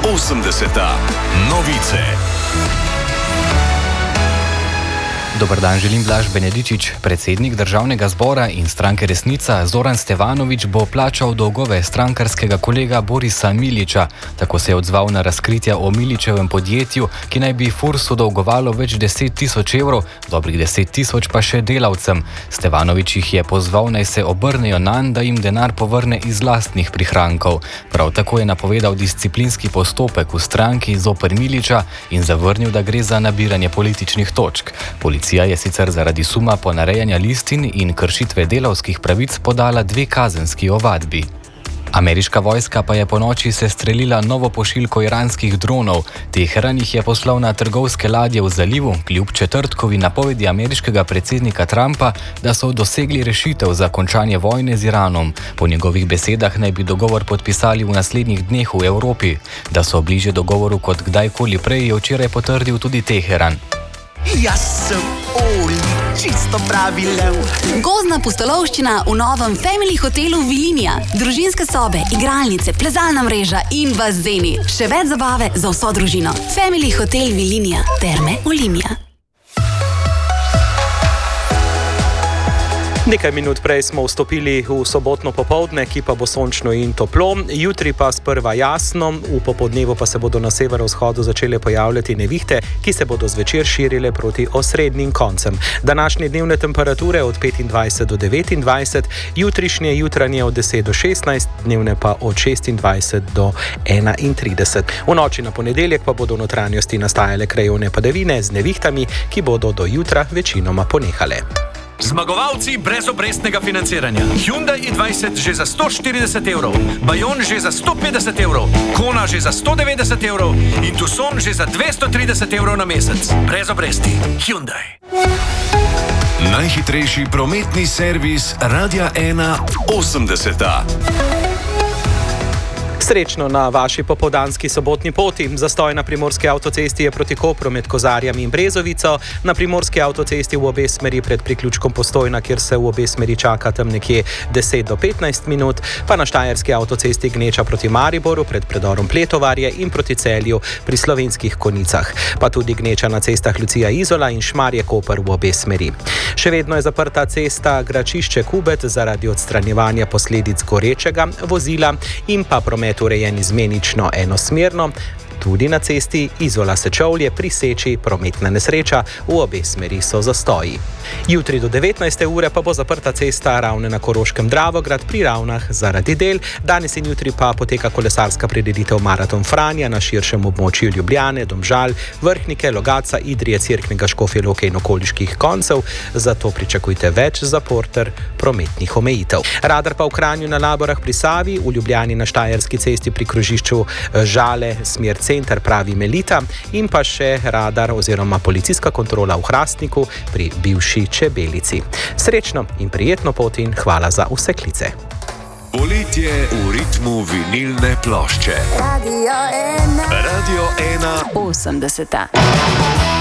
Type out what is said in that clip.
80. Novice. Dober dan, želim Blaž Benedičič. Predsednik državnega zbora in stranke Resnica Zoran Stevanović bo plačal dolgove strankarskega kolega Borisa Milića. Tako se je odzval na razkritja o Milićevem podjetju, ki naj bi Fursu dolgovalo več 10.000 evrov, dobrih 10.000 pa še delavcem. Stevanović jih je pozval, naj se obrnejo nanj, da jim denar povrne iz lastnih prihrankov. Prav tako je napovedal disciplinski postopek v stranki zoper Milića in zavrnil, da gre za nabiranje političnih točk. Policija je sicer zaradi suma ponarejanja listin in kršitve delavskih pravic podala 2 kazenski ovadbi. Ameriška vojska pa je ponoči sestrelila novo pošiljko iranskih dronov. Teheran jih je poslal na trgovske ladje v zalivu, kljub četrtkovi napovedi ameriškega predsednika Trumpa, da so dosegli rešitev za končanje vojne z Iranom. Po njegovih besedah naj bi dogovor podpisali v naslednjih dneh v Evropi. Da so bliže dogovoru kot kdajkoli prej, je včeraj potrdil tudi Teheran. Jaz sem Oli, čisto pravi lev. Gozdna pustolovščina v novem Family hotelu Vilinija. Družinske sobe, igralnice, plezalna mreža in bazeni. Še več zabave za vso družino. Family hotel Vilinija. Terme Olimia. Nekaj minut prej smo vstopili v sobotno popoldne, ki pa bo sončno in toplo. Jutri pa sprva jasno, v popoldnevu pa se bodo na severovzhodu začele pojavljati nevihte, ki se bodo zvečer širile proti osrednjim koncem. Današnje dnevne temperature od 25 do 29, jutrišnje jutranje od 10 do 16, dnevne pa od 26 do 31. V noči na ponedeljek pa bodo v notranjosti nastajale krajevne padavine z nevihtami, ki bodo do jutra večinoma ponehale. Zmagovalci brezobrestnega financiranja. Hyundai i20 že za 140 evrov, Bayon že za 150 evrov, Kona že za 190 evrov in Tucson že za 230 evrov na mesec. Brez obresti. Hyundai. Najhitrejši prometni servis Radia 1 80. Srečno na vaši popoldanski sobotni poti. Zastoj na primorski avtocesti je proti Kopru med Kozarjami in Brezovico, na primorski avtocesti v obe smeri pred priključkom Postojna, kjer se v obe smeri čaka tam nekje 10 do 15 minut, pa na štajerski avtocesti Gneča proti Mariboru pred predorom Pletovarje in proti Celju pri Slovenskih Konicah, pa tudi Gneča na cestah Lucija Izola in Šmarje Koper v obe smeri. Še vedno je zaprta cesta Gračišče Kubet zaradi odstranjevanja posledic gorečega vozila in pa promet urejen izmenično enosmerno. Tudi na cesti Izola Sečovlje pri Seči prometna nesreča, v obe smeri so zastoji. Jutri do 19. ure pa bo zaprta cesta Ravne na Koroškem Dravograd pri Ravnah zaradi del. Danes in jutri pa poteka kolesarska prireditev Maraton Franja na širšem območju Ljubljane, Domžal, Vrhnike, Logatca, Idrije, Cerknega, Škofje Loke in okoliških koncev. Zato pričakujte več zapor ter prometnih omejitev. Radar pa v Kranju na Laborah pri Savi, v Ljubljani na Štajerski cesti pri krožišču Žale, smer center pravi Melita in pa še radar oziroma policijska kontrola v Hrastniku pri bivši Čebelici. Srečno in prijetno pot in hvala za vse klice. Poletje v ritmu vinilne plošče. Radio 1 80.